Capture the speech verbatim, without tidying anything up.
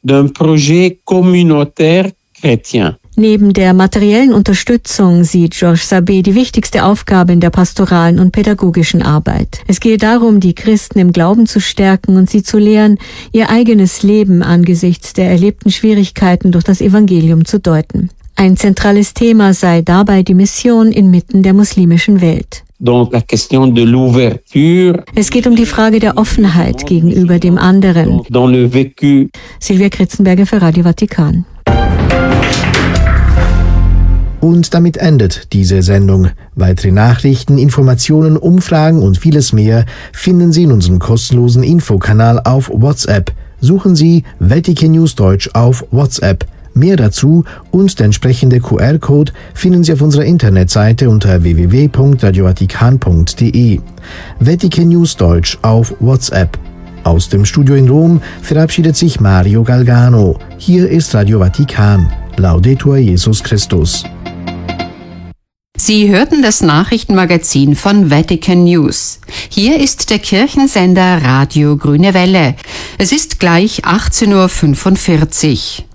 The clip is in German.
d'un projet communautaire chrétien. Neben der materiellen Unterstützung sieht Georges Sabet die wichtigste Aufgabe in der pastoralen und pädagogischen Arbeit. Es gehe darum, die Christen im Glauben zu stärken und sie zu lehren, ihr eigenes Leben angesichts der erlebten Schwierigkeiten durch das Evangelium zu deuten. Ein zentrales Thema sei dabei die Mission inmitten der muslimischen Welt. Donc la question de l'ouverture. Es geht um die Frage der Offenheit gegenüber dem anderen. Dans le vécu. Silvia Kritzenberger für Radio Vatikan. Und damit endet diese Sendung. Weitere Nachrichten, Informationen, Umfragen und vieles mehr finden Sie in unserem kostenlosen Infokanal auf WhatsApp. Suchen Sie Vatikan News Deutsch auf WhatsApp. Mehr dazu und der entsprechende Q R-Code finden Sie auf unserer Internetseite unter w w w punkt radio vatikan punkt d e. Vatikan News Deutsch auf WhatsApp. Aus dem Studio in Rom verabschiedet sich Mario Galgano. Hier ist Radio Vatikan. Laudetur Jesus Christus. Sie hörten das Nachrichtenmagazin von Vatikan News. Hier ist der Kirchensender Radio Grüne Welle. Es ist gleich achtzehn Uhr fünfundvierzig.